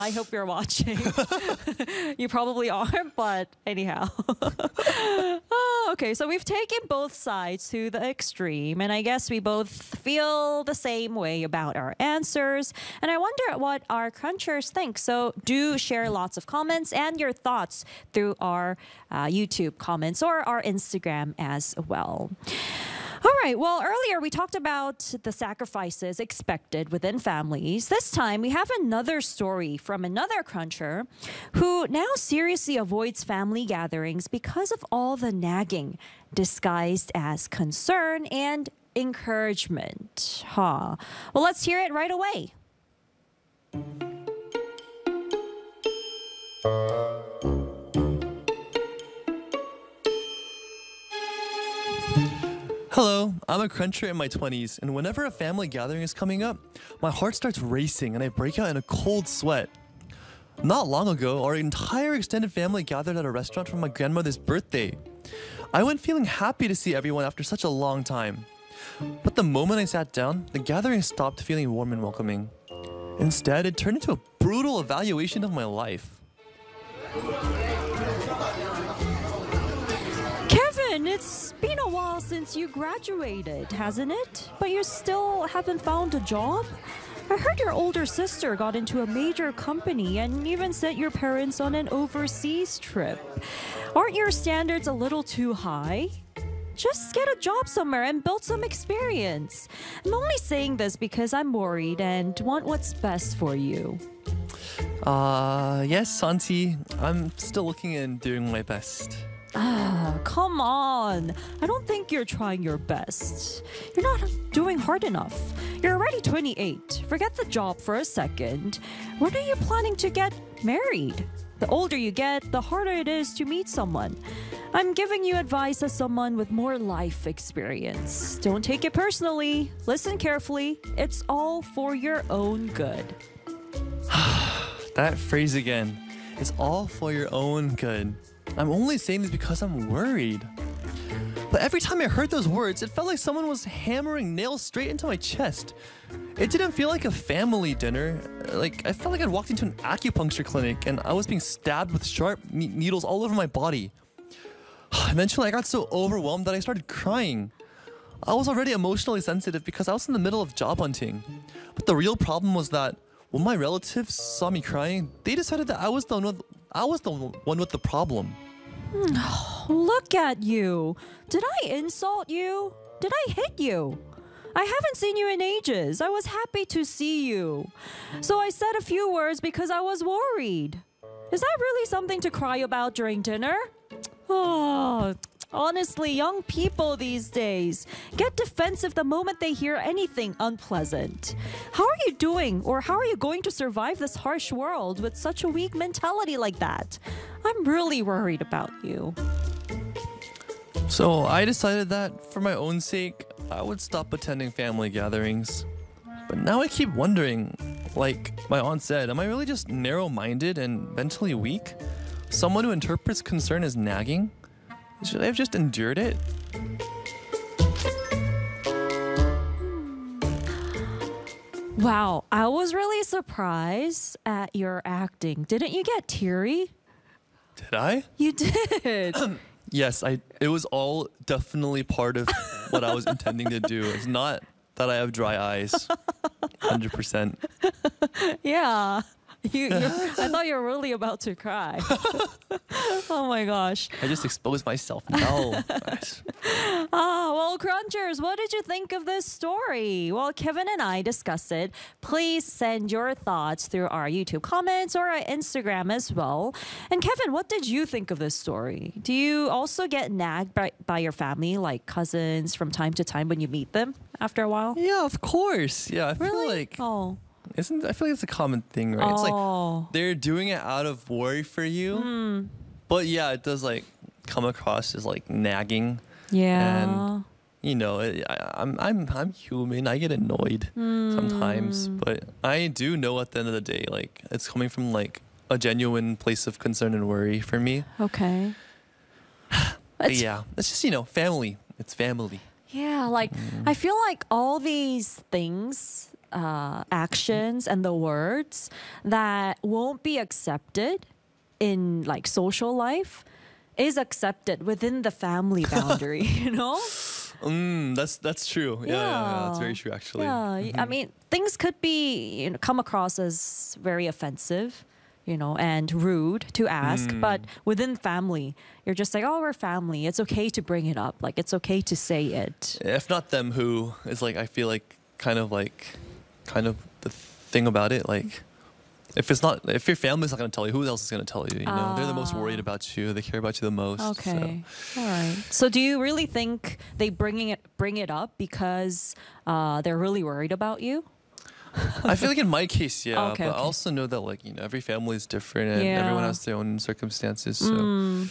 I hope you're watching. You probably are, but anyhow. Oh, okay, so we've taken both sides to the extreme, and I guess we both feel the same way about our answers. And I wonder what our crunchers think. So do share lots of comments and your thoughts through our YouTube comments or our Instagram as well. All right. Well, earlier we talked about the sacrifices expected within families. This time we have another story from another cruncher who now seriously avoids family gatherings because of all the nagging disguised as concern and encouragement. Huh. Well, let's hear it right away. Hello, I'm a cruncher in my 20s, and whenever a family gathering is coming up, my heart starts racing and I break out in a cold sweat. Not long ago, our entire extended family gathered at a restaurant for my grandmother's birthday. I went feeling happy to see everyone after such a long time. But the moment I sat down, the gathering stopped feeling warm and welcoming. Instead, it turned into a brutal evaluation of my life. Kevin, it's been a while since you graduated, hasn't it? But you still haven't found a job? I heard your older sister got into a major company and even sent your parents on an overseas trip. Aren't your standards a little too high? Just get a job somewhere and build some experience. I'm only saying this because I'm worried and want what's best for you. Yes, Auntie. I'm still looking and doing my best. Ah, come on. I don't think you're trying your best. You're not doing hard enough. You're already 28. Forget the job for a second. When are you planning to get married? The older you get, the harder it is to meet someone. I'm giving you advice as someone with more life experience. Don't take it personally. Listen carefully. It's all for your own good. That phrase again. It's all for your own good. I'm only saying this because I'm worried. But every time I heard those words, it felt like someone was hammering nails straight into my chest. It didn't feel like a family dinner. I felt like I'd walked into an acupuncture clinic and I was being stabbed with sharp needles all over my body. Eventually, I got so overwhelmed that I started crying. I was already emotionally sensitive because I was in the middle of job hunting. But the real problem was that when my relatives saw me crying, they decided that I was the one with the problem. Look at you. Did I insult you? Did I hit you? I haven't seen you in ages. I was happy to see you. So I said a few words because I was worried. Is that really something to cry about during dinner? Oh, honestly, young people these days get defensive the moment they hear anything unpleasant. How are you doing, or how are you going to survive this harsh world with such a weak mentality like that? I'm really worried about you. So I decided that for my own sake, I would stop attending family gatherings. But now I keep wondering, like my aunt said, am I really just narrow-minded and mentally weak? Someone who interprets concern as nagging? Should I have just endured it? Wow, I was really surprised at your acting. Didn't you get teary? Did I? You did. Yes, it was all definitely part of what I was intending to do. It's not that I have dry eyes. 100%. Yeah. I thought you were really about to cry. Oh my gosh. I just exposed myself. No. Well, Crunchers, what did you think of this story? Well, Kevin and I discussed it. Please send your thoughts through our YouTube comments or our Instagram as well. And Kevin, what did you think of this story? Do you also get nagged by your family, like cousins, from time to time when you meet them after a while? Yeah, of course. Yeah, I feel Really? like Oh. I feel like it's a common thing, right? It's Oh. like they're doing it out of worry for you. But yeah, it does like come across as like nagging. Yeah. And you know, I'm human. I get annoyed sometimes, but I do know at the end of the day, like it's coming from like a genuine place of concern and worry for me. Okay. But yeah, it's just family. It's family. Yeah, like I feel like all these things actions and the words that won't be accepted in like social life is accepted within the family boundary, you know? That's true. Yeah, that's very true actually. Yeah, I mean, things could be come across as very offensive, and rude to ask, but within family, you're just like, oh, we're family. It's okay to bring it up. Like, it's okay to say it. If not them, who is like, I feel like kind of the thing about it, like, if your family's not going to tell you, who else is going to tell you? They're the most worried about you. They care about you the most. Okay. All right. So do you really think they bring it up because they're really worried about you? I feel like in my case, yeah. Okay, but okay. I also know that like, every family is different and Yeah. everyone has their own circumstances. So.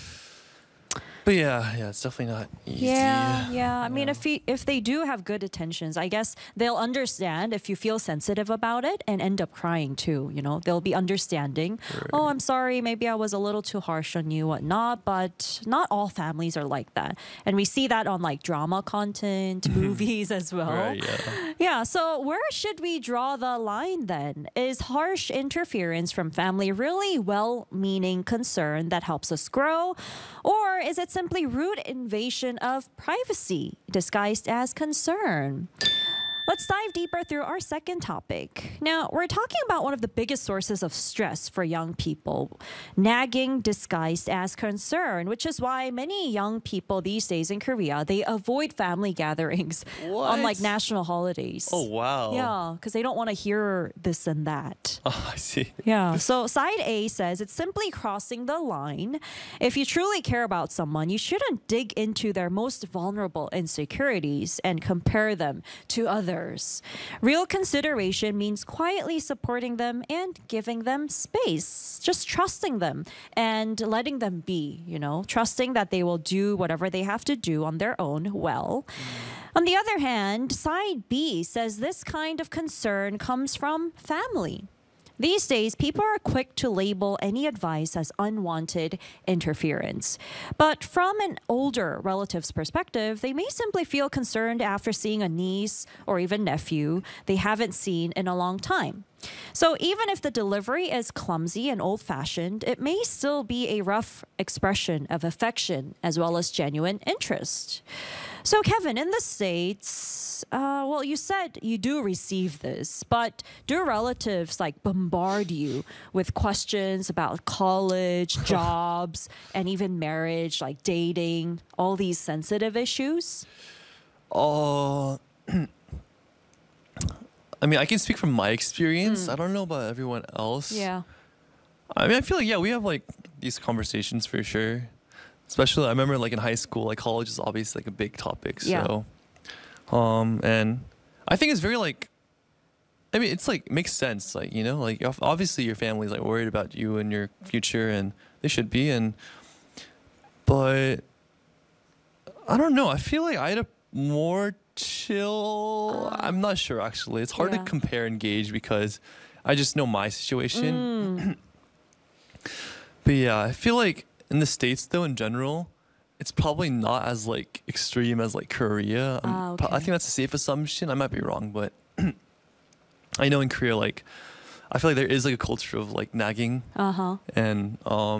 But yeah, it's definitely not easy. Yeah. I mean, if they do have good intentions, I guess they'll understand if you feel sensitive about it and end up crying too. They'll be understanding. Right. Oh, I'm sorry. Maybe I was a little too harsh on you, whatnot. But not all families are like that, and we see that on like drama content, movies as well. Right, yeah. Yeah. So where should we draw the line then? Is harsh interference from family really well-meaning concern that helps us grow, or is it simply rude invasion of privacy disguised as concern? Let's dive deeper through our second topic. Now, we're talking about one of the biggest sources of stress for young people, nagging disguised as concern, which is why many young people these days in Korea, they avoid family gatherings on like national holidays. Oh, wow. Yeah, because they don't want to hear this and that. Oh, I see. Yeah. So side A says it's simply crossing the line. If you truly care about someone, you shouldn't dig into their most vulnerable insecurities and compare them to others. Real consideration means quietly supporting them and giving them space. Just trusting them and letting them be, trusting that they will do whatever they have to do on their own well. On the other hand, side B says this kind of concern comes from family. These days, people are quick to label any advice as unwanted interference. But from an older relative's perspective, they may simply feel concerned after seeing a niece or even nephew they haven't seen in a long time. So even if the delivery is clumsy and old-fashioned, it may still be a rough expression of affection as well as genuine interest. So Kevin, in the States, well, you said you do receive this, but do relatives like bombard you with questions about college, jobs, and even marriage, like dating, all these sensitive issues? Oh, I mean, I can speak from my experience. I don't know about everyone else. Yeah. I mean, I feel like, yeah, we have like these conversations for sure. Especially, I remember like in high school, like college is obviously like a big topic. So, and I think it's very like, I mean, it's like makes sense. Like, like obviously your family's like worried about you and your future, and they should be. But I don't know. I feel like I had a more chill. I'm not sure actually. It's hard to compare and gauge because I just know my situation. But yeah, I feel like in the States though, in general, it's probably not as like extreme as like Korea. Okay. I think that's a safe assumption. I might be wrong, but I know in Korea, like I feel like there is like a culture of like nagging. And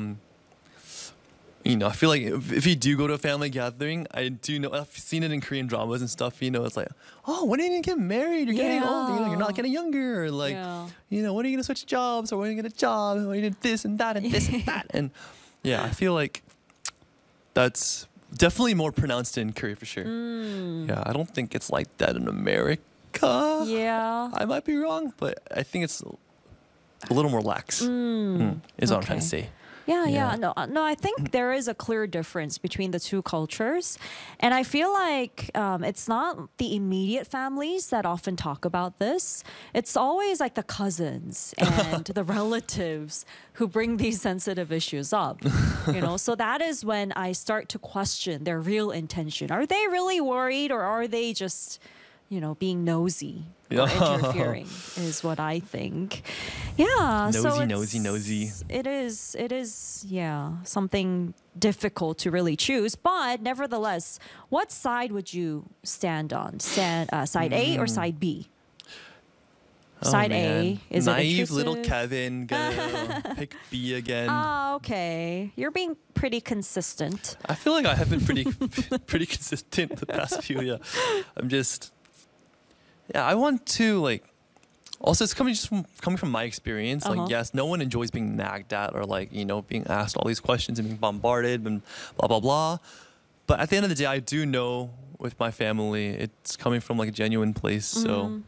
I feel like if you do go to a family gathering, I do know I've seen it in Korean dramas and stuff. It's like, oh, when are you gonna get married? You're getting older. You're not getting younger. Or like, when are you gonna switch jobs? Or when are you gonna get a job? When are you gonna do this and that and this and that? And yeah, I feel like that's definitely more pronounced in Korea for sure. Yeah, I don't think it's like that in America. Yeah. I might be wrong, but I think it's a little more lax. Is what I'm trying to say. Yeah. No, I think there is a clear difference between the two cultures. And I feel like it's not the immediate families that often talk about this. It's always like the cousins and the relatives who bring these sensitive issues up. So that is when I start to question their real intention. Are they really worried, or are they just being nosy or interfering is what I think. Yeah. Nosy. It is, something difficult to really choose. But nevertheless, what side would you stand on? Side A or side B? Side man. A, is it naive little intrusive? Kevin gonna pick B again. Oh, okay. You're being pretty consistent. I feel like I have been pretty pretty consistent the past few. Yeah, I'm just. Yeah, I want to like. Also, it's coming from my experience. Uh-huh. Like, yes, no one enjoys being nagged at or like being asked all these questions and being bombarded and blah blah blah. But at the end of the day, I do know with my family, it's coming from like a genuine place. So,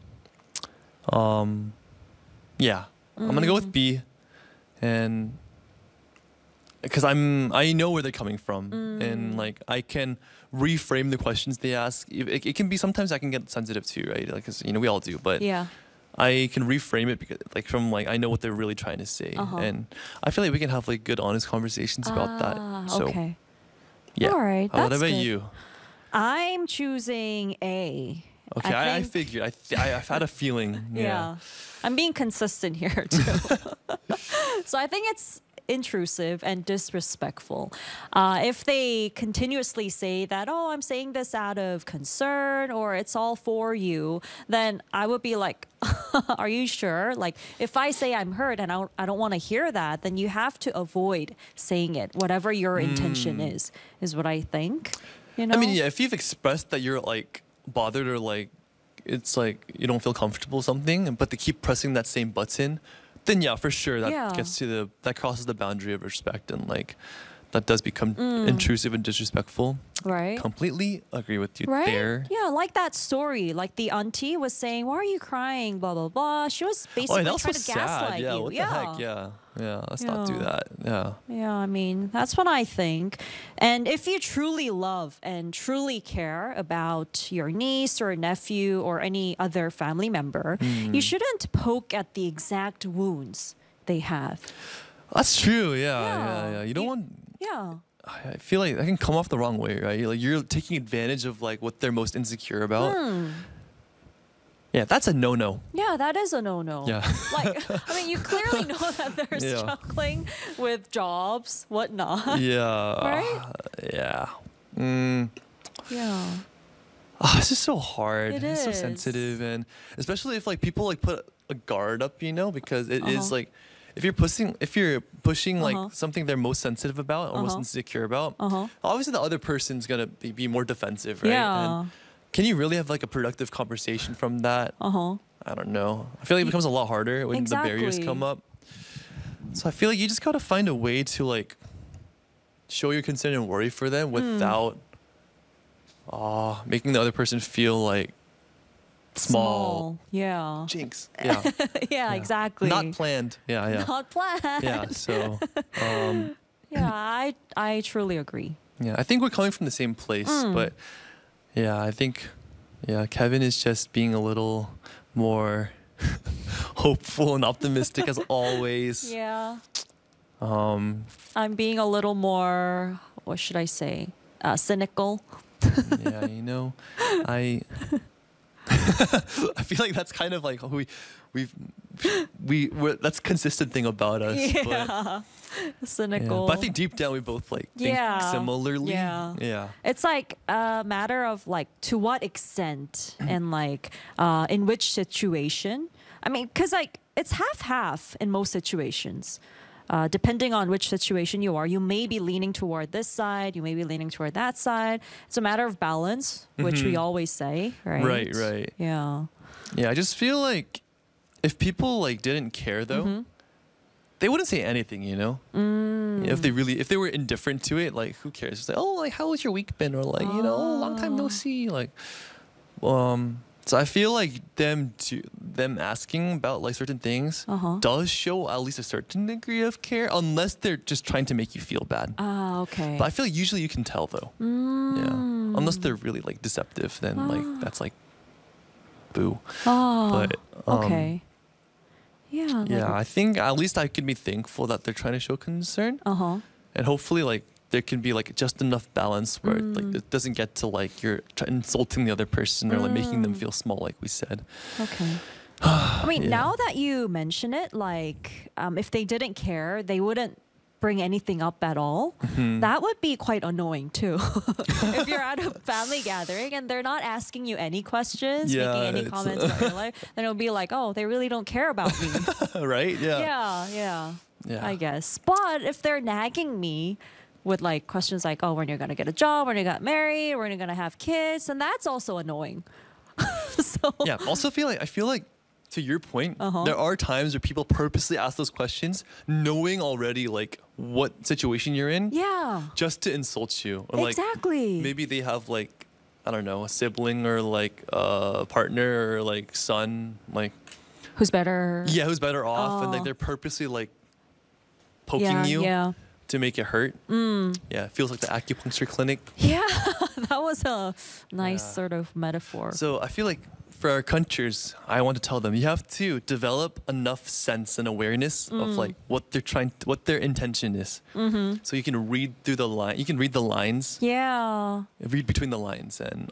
yeah, I'm gonna go with B, and because I know where they're coming from, and like I can reframe the questions they ask. It can be sometimes I can get sensitive too, right? Like, 'cause, we all do, but Yeah. I can reframe it because like from like I know what they're really trying to say, and I feel like we can have like good, honest conversations about that. So Okay. yeah. All right. What That's about good. you? I'm choosing A. Okay, I think- figured. I've had a feeling. Yeah. I'm being consistent here too. So I think it's intrusive and disrespectful. If they continuously say that, oh, I'm saying this out of concern or it's all for you, then I would be like, are you sure? Like, if I say I'm hurt and I don't want to hear that, then you have to avoid saying it, whatever your intention is what I think. You know? I mean, yeah, if you've expressed that you're like bothered or like it's like you don't feel comfortable with something, but they keep pressing that same button, then yeah, for sure that Yeah. gets to that crosses the boundary of respect and like that does become intrusive and disrespectful. Right? Completely agree with you Right? there. Yeah, like that story. Like the auntie was saying, "Why are you crying?" Blah blah blah. She was Oh, basically yeah, that was so trying to sad. gaslight Yeah, you. what the heck? Yeah. Let's not do Yeah. that. Yeah. Yeah, I mean, that's what I think. And if you truly love and truly care about your niece or nephew or any other family member, you shouldn't poke at the exact wounds they have. That's true. Yeah. Yeah. You don't want. Yeah. I feel like that can come off the wrong way, right? Like you're taking advantage of like what they're most insecure about. Yeah, that's a no-no. Yeah, that is a no-no. Yeah. Like, I mean, you clearly know that they're Yeah. struggling with jobs, whatnot. Yeah. Right? Yeah. Yeah. It's just so hard. It It's so is. sensitive, and especially if like people like put a guard up, because it is Uh-huh. like if you're pushing like Uh-huh. something they're most sensitive about or most Uh-huh. insecure about, Uh-huh. obviously the other person's gonna be more defensive, right? Yeah. And can you really have like a productive conversation from that? Uh-huh. I don't know. I feel like it becomes a lot harder when the barriers Exactly. come up. So I feel like you just gotta find a way to like show your concern and worry for them without making the other person feel like small. Yeah. Jinx. Yeah. Yeah, exactly. Not planned. Yeah. Not planned. Yeah. So Yeah, I truly agree. yeah, I think we're coming from the same place, but yeah, I think Kevin is just being a little more hopeful and optimistic as always. Yeah. Um, I'm being a little more, what should I say? Cynical. yeah, I I feel like that's kind of like who we're that's a consistent thing about us. But, Yeah. Cynical. but I think deep down we both like think Yeah. similarly. Yeah. Yeah. It's like a matter of like to what extent and like in which situation. I mean, because like it's half in most situations. Depending on which situation you are, you may be leaning toward this side, you may be leaning toward that side. It's a matter of balance, which we always say, right? Right. Yeah. Yeah, I just feel like if people like didn't care though, they wouldn't say anything, If they were indifferent to it, like who cares? It's like, oh, like how has your week been? Or like, oh, long time no see. Like, so I feel like them asking about like certain things does show at least a certain degree of care, unless they're just trying to make you feel bad. Ah, okay. But I feel like usually you can tell though. Yeah. Unless they're really like deceptive, then like that's like boo. Oh, But okay. Yeah. yeah, I think at least I can be thankful that they're trying to show concern, and hopefully like there can be like just enough balance where like it doesn't get to like you're insulting the other person or like making them feel small, like we said. Okay. I mean, Yeah. now that you mention it, like if they didn't care, they wouldn't bring anything up at all, that would be quite annoying too. If you're at a family gathering and they're not asking you any questions, Yeah, making any it's- comments about your life, then it'll be like, oh, they really don't care about me. Right? Yeah. Yeah, I guess. But if they're nagging me with like questions like, oh, when you're gonna get a job, when you got married, when you're gonna have kids, and that's also annoying. So Yeah. Also, I feel like to your point, there are times where people purposely ask those questions, knowing already like what situation you're in, yeah, just to insult you. Or, like, exactly. maybe they have like, I don't know, a sibling or like a partner or like son, like Who's better? yeah, who's better off, and like Oh. they're purposely like poking Yeah, you yeah. to make it hurt. Yeah, it feels like the acupuncture clinic. Yeah, that was a nice Yeah. sort of metaphor. So I feel like for our countries, I want to tell them you have to develop enough sense and awareness of like what their intention is. So you can read through the line. You can read the lines, Yeah, read between the lines, and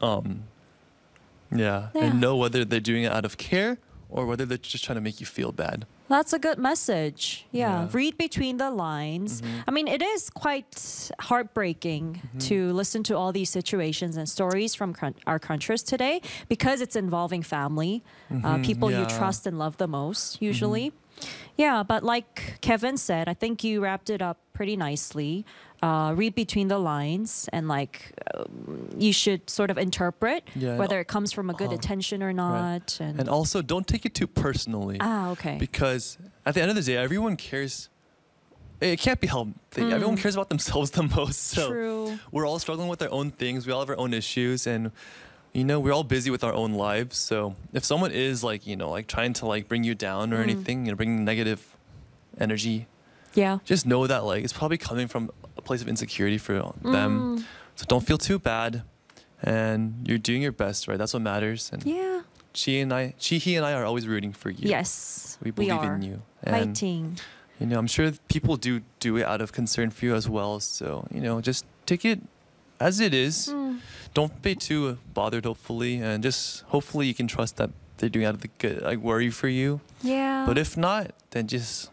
Yeah. and know whether they're doing it out of care or whether they're just trying to make you feel bad. that's a good message. Yeah, Yeah. read between the lines. I mean, it is quite heartbreaking to listen to all these situations and stories from our countries today because it's involving family, people you Yeah. trust and love the most, usually. Yeah, but like Kevin said, I think you wrapped it up pretty nicely. Read between the lines and like you should sort of interpret Yeah, and whether it comes from a good intention or not. And also, don't take it too personally. Okay. Because at the end of the day, everyone cares. It can't be helped. Everyone cares about themselves the most. So True. we're all struggling with our own things. We all have our own issues, and we're all busy with our own lives. So if someone is like like trying to like bring you down or anything, bring negative energy, Yeah. just know that like it's probably coming from a place of insecurity for them. So don't feel too bad, and you're doing your best, right? That's what matters. And Yeah. he and I are always rooting for you. Yes. We believe are. in you. And Fighting. I'm sure people do it out of concern for you as well. So, just take it as it is. Don't be too bothered, hopefully. And just hopefully you can trust that they're doing out of the good, like worry for you. Yeah. But if not, then just,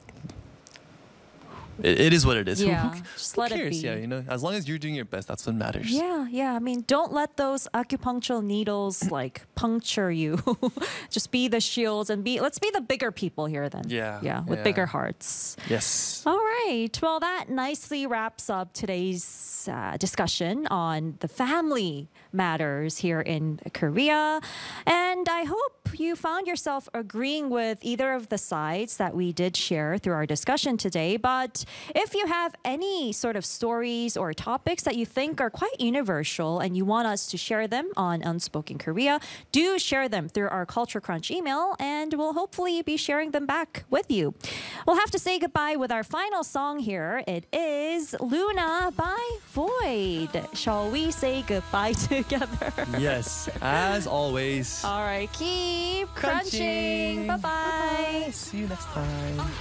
it is what it is. Yeah, Who just let it cares? be. Yeah, as long as you're doing your best, that's what matters. Yeah. I mean, don't let those acupuncture needles like puncture you. Just be the shields and let's be the bigger people here then. Yeah, with yeah. bigger hearts. Yes. All right. Well, that nicely wraps up today's discussion on the family matters here in Korea. And I hope you found yourself agreeing with either of the sides that we did share through our discussion today. But if you have any sort of stories or topics that you think are quite universal and you want us to share them on Unspoken Korea, do share them through our Culture Crunch email and we'll hopefully be sharing them back with you. We'll have to say goodbye with our final song here. It is Luna by Void. Shall we say goodbye together? Yes. As always. All right, keep crunching. Bye-bye. See you next time.